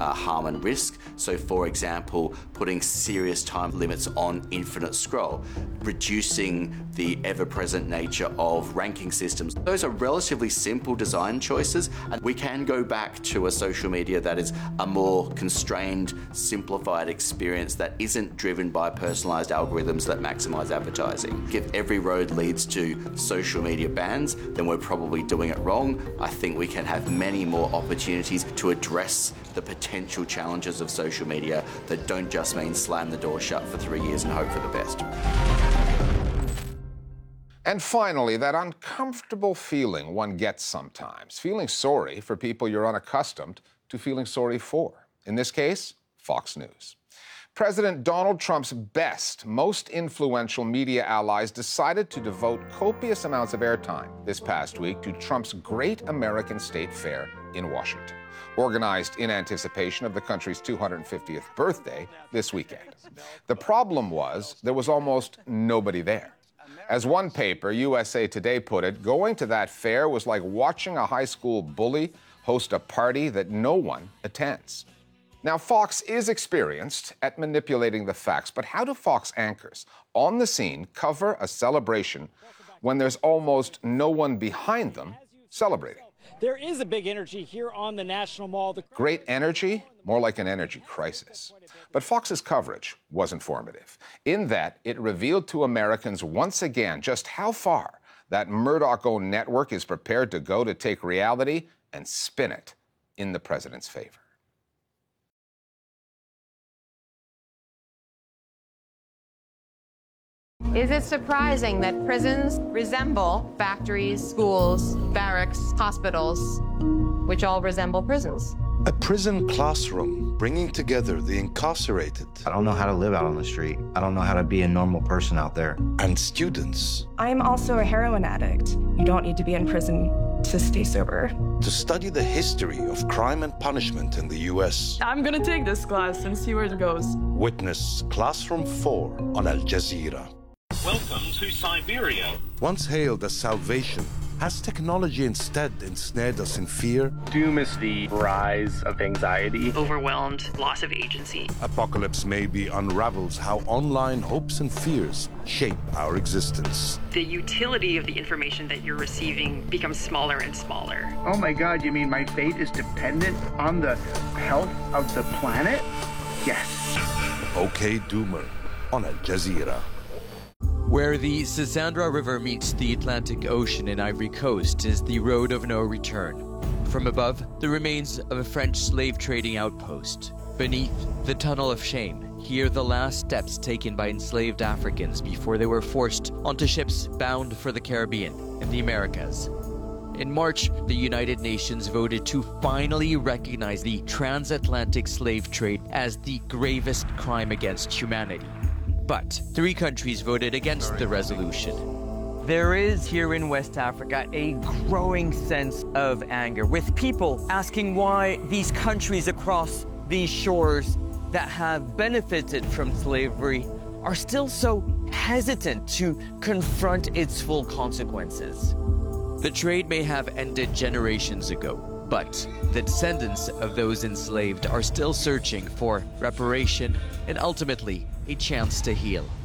harm and risk. So for example, putting serious time limits on infinite scroll, reducing the ever-present nature of ranking systems. Those are relatively simple design choices, and we can go back to a social media that is a more constrained, simplified experience that isn't driven by personalized algorithms that maximize advertising. If every road leads to social media bans, then we're probably doing it wrong. I think we can have many more opportunities to address the potential challenges of social media that don't just mean slam the door shut for 3 years and hope for the best. And finally, that uncomfortable feeling one gets sometimes, feeling sorry for people you're unaccustomed to feeling sorry for. In this case, Fox News. President Donald Trump's best, most influential media allies decided to devote copious amounts of airtime this past week to Trump's Great American State Fair in Washington, organized in anticipation of the country's 250th birthday this weekend. The problem was there was almost nobody there. As one paper, USA Today, put it, going to that fair was like watching a high school bully host a party that no one attends. Now, Fox is experienced at manipulating the facts, but how do Fox anchors on the scene cover a celebration when there's almost no one behind them celebrating? There is a big energy here on the National Mall. Great energy, more like an energy crisis. But Fox's coverage was informative, in that it revealed to Americans once again just how far that Murdoch-owned network is prepared to go to take reality and spin it in the president's favor. Is it surprising that prisons resemble factories, schools, barracks, hospitals, which all resemble prisons? A prison classroom bringing together the incarcerated. I don't know how to live out on the street. I don't know how to be a normal person out there. And students. I'm also a heroin addict. You don't need to be in prison to stay sober. To study the history of crime and punishment in the U.S. I'm gonna take this class and see where it goes. Witness Classroom 4 on Al Jazeera. Welcome to Siberia. Once hailed as salvation, has technology instead ensnared us in fear? Doom is the rise of anxiety. Overwhelmed, loss of agency. Apocalypse maybe unravels how online hopes and fears shape our existence. The utility of the information that you're receiving becomes smaller and smaller. Oh my God, you mean my fate is dependent on the health of the planet? Yes. OK Doomer on Al Jazeera. Where the Sassandra River meets the Atlantic Ocean in Ivory Coast is the road of no return. From above, the remains of a French slave trading outpost. Beneath, the Tunnel of Shame, here the last steps taken by enslaved Africans before they were forced onto ships bound for the Caribbean and the Americas. In March, the United Nations voted to finally recognize the transatlantic slave trade as the gravest crime against humanity. But 3 countries voted against the resolution. There is here in West Africa a growing sense of anger, with people asking why these countries across these shores that have benefited from slavery are still so hesitant to confront its full consequences. The trade may have ended generations ago, but the descendants of those enslaved are still searching for reparation and ultimately a chance to heal.